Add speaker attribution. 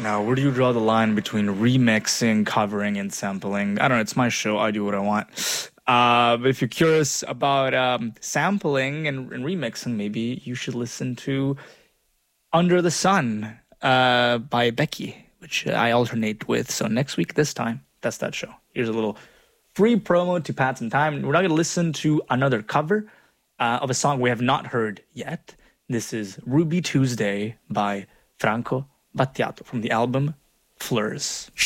Speaker 1: know. Where do you draw the line between remixing, covering, and sampling? I don't know. It's my show. I do what I want. But if you're curious about sampling and remixing, maybe you should listen to Under the Sun by Becky, which I alternate with. So next week, this time, that's that show. Here's a little free promo to pass some time. We're not going to listen to another cover of a song we have not heard yet. This is Ruby Tuesday by Franco Battiato from the album Fleurs.